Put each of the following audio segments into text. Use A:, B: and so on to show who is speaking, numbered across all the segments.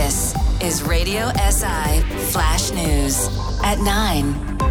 A: This is Radio SI Flash News at 9.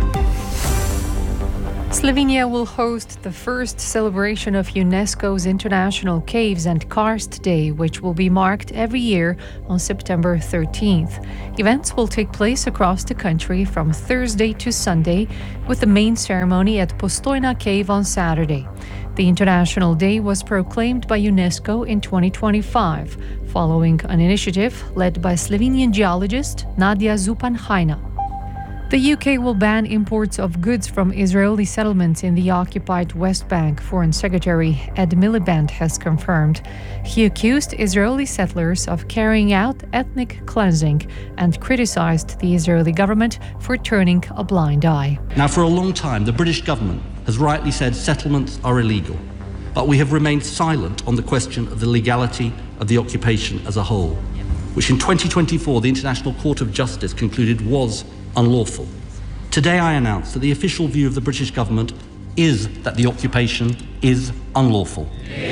B: Slovenia will host the first celebration of UNESCO's International Caves and Karst Day, which will be marked every year on September 13th. Events will take place across the country from Thursday to Sunday, with the main ceremony at Postojna Cave on Saturday. The International Day was proclaimed by UNESCO in 2025, following an initiative led by Slovenian geologist Nadia Zupan-Hajna. The UK will ban imports of goods from Israeli settlements in the occupied West Bank, Foreign Secretary Ed Miliband has confirmed. He accused Israeli settlers of carrying out ethnic cleansing and criticized the Israeli government for turning a blind eye.
C: Now, for a long time, the British government has rightly said settlements are illegal, but we have remained silent on the question of the legality of the occupation as a whole, which in 2024 the International Court of Justice concluded was unlawful. Today I announce that the official view of the British government is that the occupation is unlawful.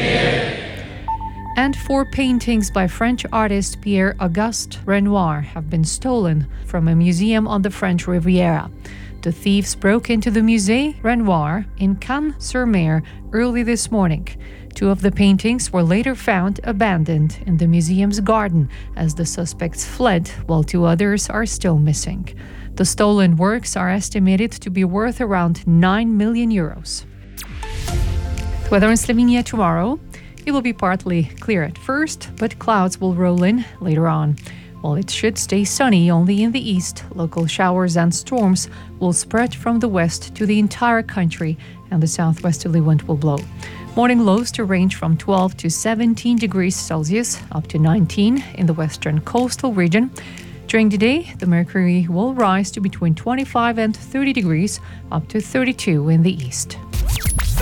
B: And 4 paintings by French artist Pierre-Auguste Renoir have been stolen from a museum on the French Riviera. The thieves broke into the Musée Renoir in Cannes-sur-Mer early this morning. 2 of the paintings were later found abandoned in the museum's garden as the suspects fled, while 2 others are still missing. The stolen works are estimated to be worth around 9 million euros. The weather in Slovenia tomorrow. It will be partly clear at first, but clouds will roll in later on. While it should stay sunny only in the east, local showers and storms will spread from the west to the entire country, and the southwesterly wind will blow. Morning lows to range from 12 to 17 degrees Celsius, up to 19 in the western coastal region. During the day, the mercury will rise to between 25 and 30 degrees, up to 32 in the east.